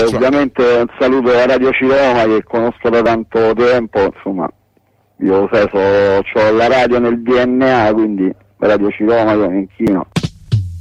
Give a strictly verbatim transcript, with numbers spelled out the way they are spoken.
ovviamente un saluto a Radio Ciroma che conosco da tanto tempo, insomma, io sai, so, ho la radio nel D N A, quindi Radio Ciroma io mi inchino.